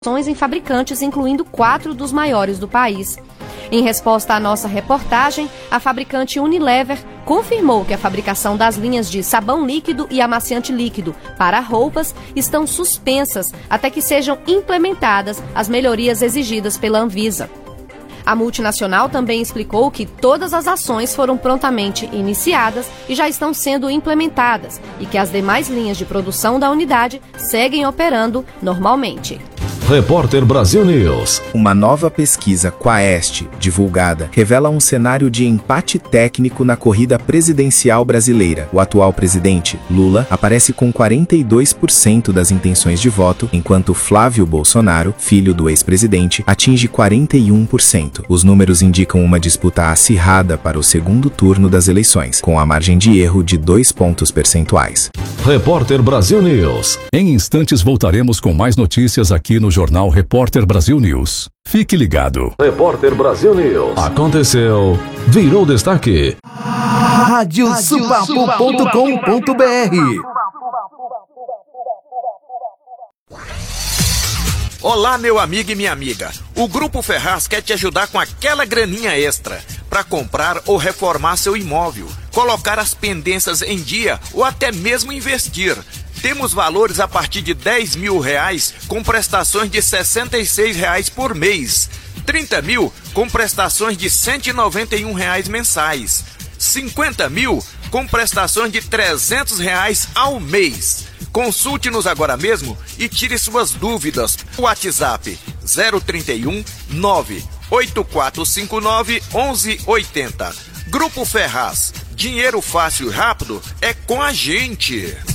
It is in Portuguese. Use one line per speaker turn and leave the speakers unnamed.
em fabricantes, incluindo 4 dos maiores do país. Em resposta à nossa reportagem, a fabricante Unilever confirmou que a fabricação das linhas de sabão líquido e amaciante líquido para roupas estão suspensas até que sejam implementadas as melhorias exigidas pela Anvisa. A multinacional também explicou que todas as ações foram prontamente iniciadas e já estão sendo implementadas e que as demais linhas de produção da unidade seguem operando normalmente.
Repórter Brasil News.
Uma nova pesquisa Quaest, divulgada, revela um cenário de empate técnico na corrida presidencial brasileira. O atual presidente, Lula, aparece com 42% das intenções de voto, enquanto Flávio Bolsonaro, filho do ex-presidente, atinge 41%. Os números indicam uma disputa acirrada para o segundo turno das eleições, com a margem de erro de 2 pontos percentuais.
Repórter Brasil News.
Em instantes voltaremos com mais notícias aqui no Jornal Repórter Brasil News. Fique ligado.
Repórter Brasil News. Aconteceu, virou destaque.
Radiosupapo.com.br.
Olá, meu amigo e minha amiga. O Grupo Ferraz quer te ajudar com aquela graninha extra para comprar ou reformar seu imóvel, colocar as pendências em dia ou até mesmo investir. Temos valores a partir de R$10 mil com prestações de R$66 por mês, 30 mil com prestações de R$191 mensais, 50 mil com prestações de R$300 ao mês. Consulte-nos agora mesmo e tire suas dúvidas. WhatsApp 031 98459 1180. Grupo Ferraz. Dinheiro fácil e rápido é com a gente.